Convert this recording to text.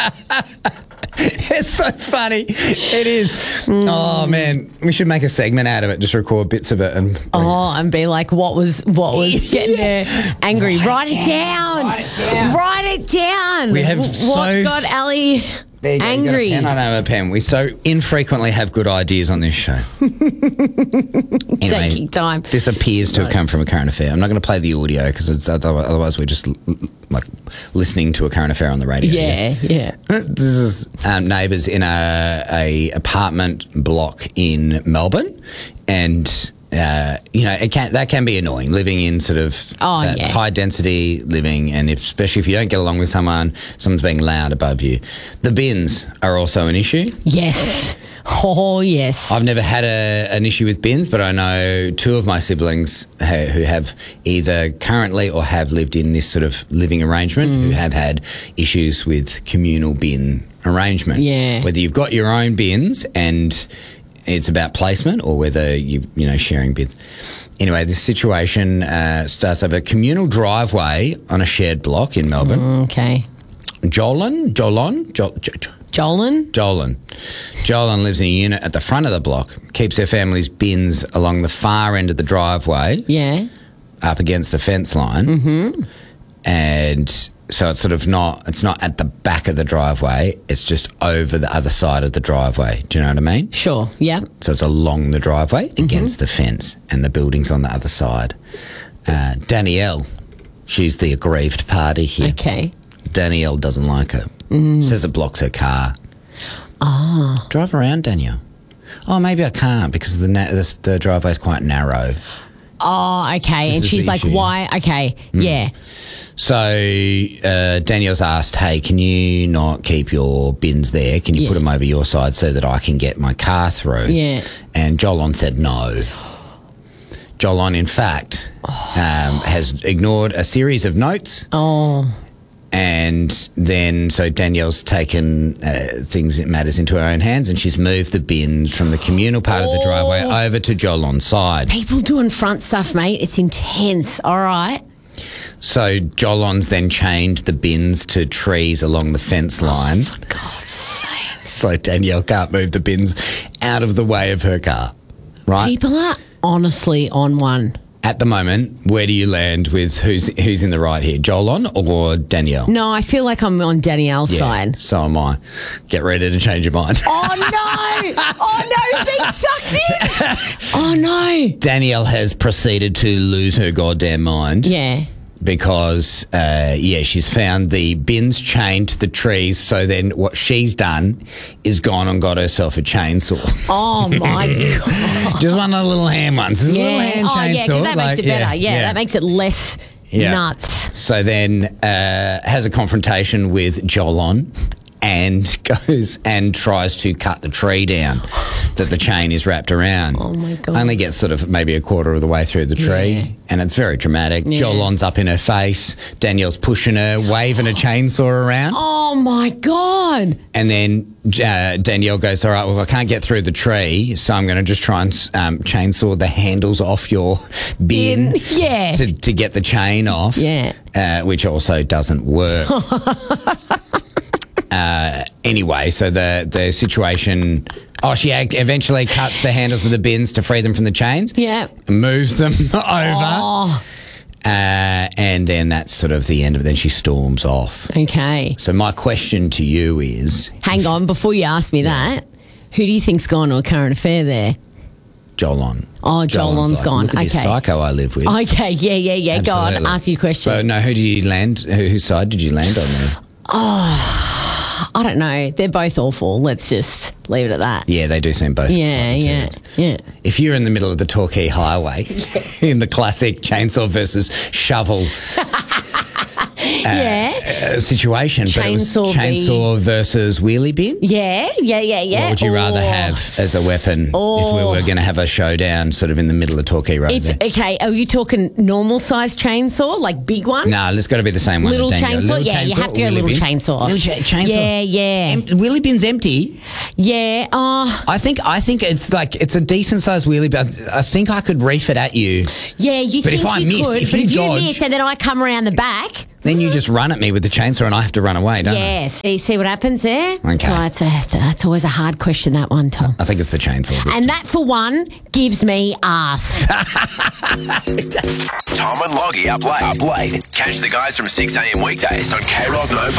It's so funny. It is. Oh man, we should make a segment out of it. Just record bits of it and be like, what was getting her angry? Write it down. Write it down. We have what got Ali there you go, angry? You got a pen? I don't have a pen. We so infrequently have good ideas on this show. Anyway, taking time. This appears to have come from a current affair. I'm not going to play the audio because otherwise we're just like listening to a current affair on the radio. Yeah. This is neighbours in a apartment block in Melbourne, and that can be annoying living in sort of high density living, and especially if you don't get along with someone's being loud above you. The bins are also an issue. Yes. Oh, yes. I've never had an issue with bins, but I know two of my siblings who have either currently or have lived in this sort of living arrangement who have had issues with communal bin arrangement. Yeah. Whether you've got your own bins and it's about placement, or whether sharing bins. Anyway, this situation starts over a communal driveway on a shared block in Melbourne. Okay. Jolan lives in a unit at the front of the block, keeps her family's bins along the far end of the driveway. Yeah. Up against the fence line. Mm-hmm. And so it's it's not at the back of the driveway, it's just over the other side of the driveway. Do you know what I mean? Sure, yeah. So it's along the driveway against the fence, and the building's on the other side. Danielle, she's the aggrieved party here. Okay. Danielle doesn't like her. Says it blocks her car. Oh. Drive around, Danielle. Oh, maybe I can't because the driveway's quite narrow. Oh, okay. And she's like, why? Okay, yeah. So Danielle's asked, hey, can you not keep your bins there? Can you put them over your side so that I can get my car through? Yeah. And Jolon said no. Jolon, in fact, has ignored a series of notes. Oh. And then, so Danielle's taken matters into her own hands, and she's moved the bins from the communal part of the driveway over to Jolon's side. People doing front stuff, mate. It's intense. All right. So Jolon's then chained the bins to trees along the fence line. For God's sake. So Danielle can't move the bins out of the way of her car, right? People are honestly on one. At the moment, where do you land with who's in the right here, Jolon or Danielle? No, I feel like I'm on Danielle's side. So am I. Get ready to change your mind. Oh, no. Oh, no. He's being sucked in. Oh, no. Danielle has proceeded to lose her goddamn mind. Yeah. Because, she's found the bins chained to the trees. So then what she's done is gone and got herself a chainsaw. Oh, my God. Just one of the little hand ones. This is a little hand chainsaw. Yeah, because that makes it better. Yeah, that makes it less nuts. So then has a confrontation with Jolon and goes and tries to cut the tree down that the chain is wrapped around. Oh, my God. Only gets sort of maybe a quarter of the way through the tree, and it's very dramatic. Yeah. Jolon's up in her face. Danielle's pushing her, waving a chainsaw around. Oh, my God. And then Danielle goes, all right, well, I can't get through the tree, so I'm going to just try and chainsaw the handles off your bin to get the chain off, which also doesn't work. Anyway, so the situation... Oh, she eventually cuts the handles of the bins to free them from the chains. Yeah. Moves them over. Oh. And then that's sort of the end of it. Then she storms off. Okay. So my question to you is... Hang on, before you ask me that, who do you think's gone to a current affair there? Jolon. Oh, Jolon's gone. Look at this psycho I live with. Okay, yeah. Absolutely. Go on, ask your question. So, no, who did you land? Whose side did you land on there? Oh... I don't know. They're both awful. Let's just leave it at that. Yeah, they do seem both. Yeah. If you're in the middle of the Torquay Highway in the classic chainsaw versus shovel situation, but it was chainsaw versus wheelie bin. Yeah. What would you rather have as a weapon if we were going to have a showdown sort of in the middle of Torquay Road? Okay, are you talking normal size chainsaw, like big one? No, it's got to be the same one. Little chainsaw? You have to go little chainsaw. Little chainsaw. Yeah. Wheelie bin's empty. Yeah. I think it's a decent sized wheelie bin. I think I could reef it at you. Yeah, you but think if I you miss, could. if but you if dodge, you miss and then I come around the back... Then you just run at me with the chainsaw and I have to run away, don't I? Yes. You see what happens there? Okay. So it's always a hard question, that one, Tom. I think it's the chainsaw. And that, for one, gives me arse. Tom and Loggy up late. Catch the guys from 6 a.m. weekdays on K-Rock 95.